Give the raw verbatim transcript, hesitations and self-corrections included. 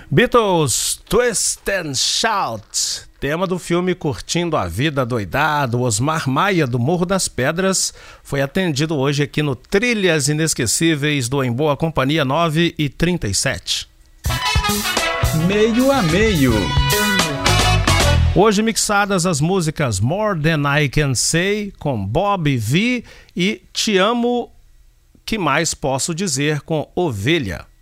Beatles, Twist and Shout, tema do filme Curtindo a Vida Doidado. Osmar Maia, do Morro das Pedras, foi atendido hoje aqui no Trilhas Inesquecíveis do Em Boa Companhia nove e trinta e sete. Meio a meio. Hoje mixadas as músicas More Than I Can Say com Bob V e Te Amo, Que Mais Posso Dizer com Ovelha.